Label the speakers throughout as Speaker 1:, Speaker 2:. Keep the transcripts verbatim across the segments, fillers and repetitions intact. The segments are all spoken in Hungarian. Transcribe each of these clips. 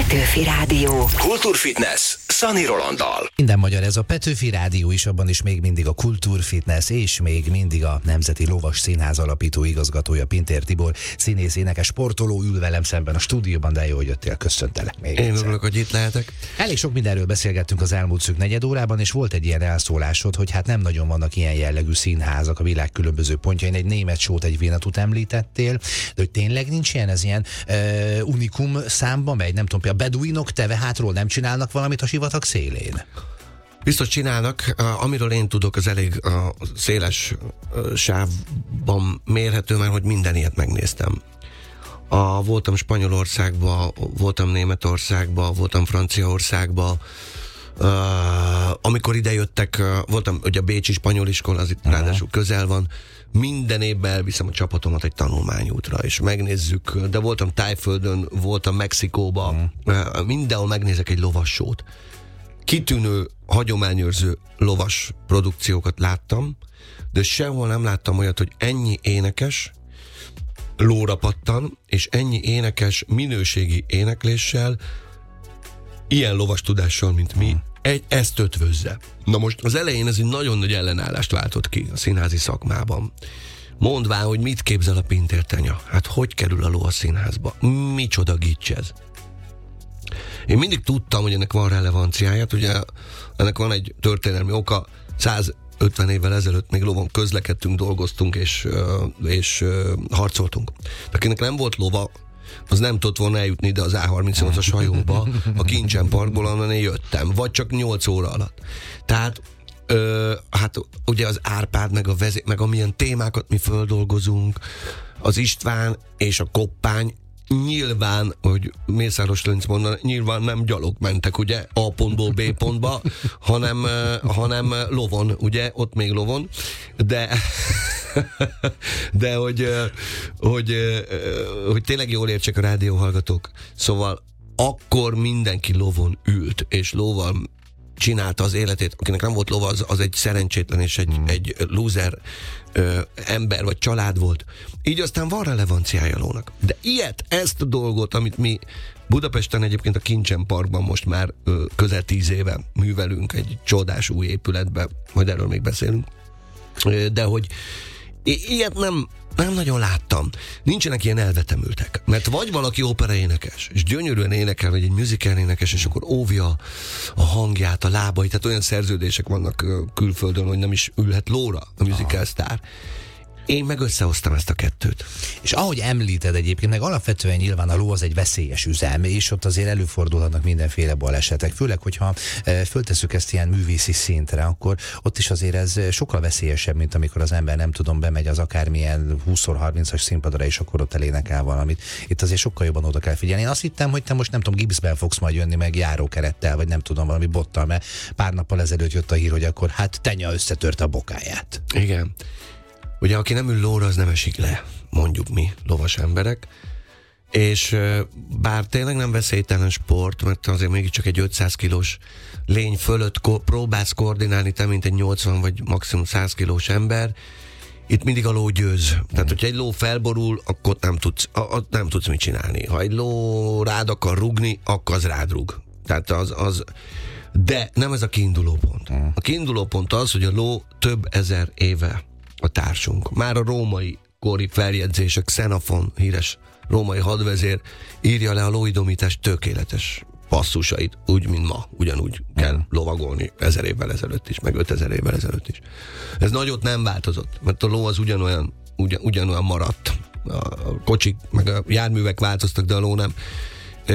Speaker 1: Petőfi Rádió.
Speaker 2: Kultúrfitness Szani Rolanddal.
Speaker 3: Minden magyar, ez a Petőfi Rádió is, abban is még mindig a Kultúrfitness, és még mindig a Nemzeti Lovas Színház alapító igazgatója, Pintér Tibor, színész, énekes, sportoló ül velem szemben a stúdióban, de jó, hogy jöttél, köszöntelek még
Speaker 4: Én
Speaker 3: egyszer.
Speaker 4: örülök, hogy itt lehetek.
Speaker 3: Elég sok mindenről beszélgettünk az elmúlt szűk negyed órában, és volt egy ilyen elszólásod, hogy hát nem nagyon vannak ilyen jellegű színházak a világ különböző pontjain. Egy német sót, egy Vénatut említettél, de hogy tényleg nincs ilyen, ez ilyen uh, unikum számba megy, nem tudom, például a beduinok Tevehátról nem csinálnak valamit a sivatag szélén?
Speaker 4: Biztos csinálnak, amiről én tudok, az elég a széles sávban mérhető, mert hogy minden ilyet megnéztem. A, voltam Spanyolországban, voltam Németországban, voltam Franciaországban. Uh, amikor ide jöttek, uh, voltam, ugye a bécsi spanyol iskola, az itt uh-huh. ráadásul közel van. Minden évben elviszem a csapatomat egy tanulmányútra, és megnézzük, de voltam Tájföldön, voltam Mexikóban, uh-huh. uh, mindenhol megnézek egy lovassót. Kitűnő, hagyományőrző lovas produkciókat láttam, de sehol nem láttam olyat, hogy ennyi énekes lóra pattan, és ennyi énekes minőségi énekléssel, ilyen lovas tudással, mint mi, egy, ezt ötvözze. Na most az elején ez egy nagyon nagy ellenállást váltott ki a színházi szakmában. Mondván, hogy mit képzel a Pintér Tenya? Hát hogy kerül a ló a színházba? Micsoda gics ez? Én mindig tudtam, hogy ennek van relevanciáját, ugye ennek van egy történelmi oka, százötven évvel ezelőtt még lovon közlekedtünk, dolgoztunk és, és harcoltunk. De akinek nem volt lova, az nem tudott volna eljutni ide az á harmincnyolcas hajóba a Kincsen Parkból, ahonnan én jöttem, vagy csak nyolc óra alatt. Tehát ö, hát ugye az Árpád, meg a vezé, meg amilyen témákat mi földolgozunk, az István és a Koppány, nyilván, hogy Mészáros Lőrinc mondaná, nyilván nem gyalog mentek, ugye, A pontból B pontba, hanem, hanem lovon, ugye, ott még lovon, de de hogy, hogy, hogy tényleg jól értsék a rádióhallgatók, szóval akkor mindenki lovon ült, és lóval csinálta az életét. Akinek nem volt lova, az, az egy szerencsétlen és egy, mm. egy loser ö, ember vagy család volt. Így aztán van relevanciája a lónak. De ilyet, ezt a dolgot, amit mi Budapesten egyébként a Kincsen Parkban most már ö, közel tíz éve művelünk egy csodás új épületbe, majd erről még beszélünk, ö, de hogy i- ilyet nem Nem nagyon láttam. Nincsenek ilyen elvetemültek. Mert vagy valaki operaénekes, és gyönyörűen énekel, vagy egy musical énekes, és akkor óvja a hangját, a lábait, tehát olyan szerződések vannak külföldön, hogy nem is ülhet lóra a musical sztár. Én meg összehoztam ezt a kettőt.
Speaker 3: És ahogy említed egyébként, meg alapvetően nyilván a ló az egy veszélyes üzem, és ott azért előfordulhatnak mindenféle balesetek. Főleg, hogyha e, föltesszük ezt ilyen művészi szintre, akkor ott is azért ez sokkal veszélyesebb, mint amikor az ember, nem tudom, bemegy az akármilyen húsz-harmincas színpadra, és akkor ott elénekel valamit. Itt azért sokkal jobban oda kell figyelni. Én azt hittem, hogy te most nem tudom, gipszben fogsz majd jönni, meg járókerettel, vagy nem tudom, valami bottal, mert pár nappal ezelőtt jött a hír, hogy akkor hát Tenya összetörte a bokáját.
Speaker 4: Igen. Ugye, aki nem ül lóra, az nem esik le, mondjuk mi, lovas emberek. És bár tényleg nem veszélytelen sport, mert azért mégiscsak egy ötszáz kilós lény fölött ko- próbálsz koordinálni te, mint egy nyolcvan vagy maximum száz kilós ember, itt mindig a ló győz. Tehát, hogyha egy ló felborul, akkor nem tudsz, a, nem tudsz mit csinálni. Ha egy ló rád akar rugni, akkor az rád rug. Tehát az... az de nem ez a kiinduló pont. A kiinduló pont az, hogy a ló több ezer éve a társunk. Már a római kori feljegyzések, Xenofon, híres római hadvezér írja le a lóidomítás tökéletes passzusait, úgy, mint ma. Ugyanúgy kell mm. lovagolni ezer évvel ezelőtt is, meg ötezer évvel ezelőtt is. Ez nagyot nem változott, mert a ló az ugyanolyan, ugyan, ugyanolyan maradt. A kocsik, meg a járművek változtak, de a ló nem. E,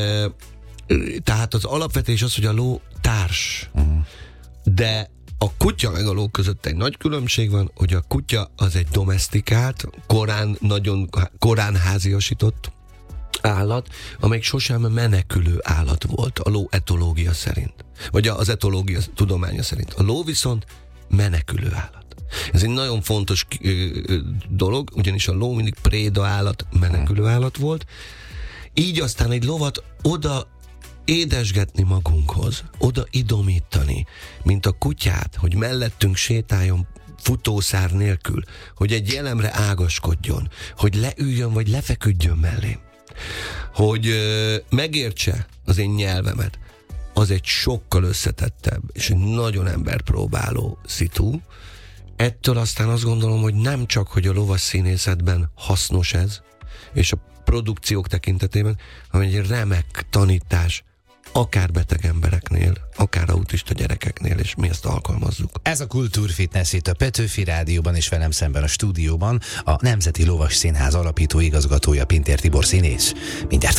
Speaker 4: tehát az alapvetés az, hogy a ló társ. Mm. De a kutya meg a ló között egy nagy különbség van, hogy a kutya az egy domesztikált, korán, nagyon korán háziasított állat, amelyik sosem menekülő állat volt a ló etológia szerint. Vagy az etológia tudománya szerint. A ló viszont menekülő állat. Ez egy nagyon fontos dolog, ugyanis a ló mindig préda állat, menekülő állat volt. Így aztán egy lovat oda édesgetni magunkhoz, oda idomítani, mint a kutyát, hogy mellettünk sétáljon futószár nélkül, hogy egy jelemre ágaskodjon, hogy leüljön vagy lefeküdjön mellé. hogy ö, megértse az én nyelvemet, az egy sokkal összetettebb, és egy nagyon emberpróbáló szitu. Ettől aztán azt gondolom, hogy nem csak, hogy a lovas színészetben hasznos ez, és a produkciók tekintetében, hanem egy remek tanítás, akár beteg embereknél, akár autista gyerekeknél, és mi ezt alkalmazzuk.
Speaker 3: Ez a Kultúrfitness itt a Petőfi Rádióban, és velem szemben a stúdióban a Nemzeti Lovas Színház alapító igazgatója, Pintér Tibor színész. Mindjárt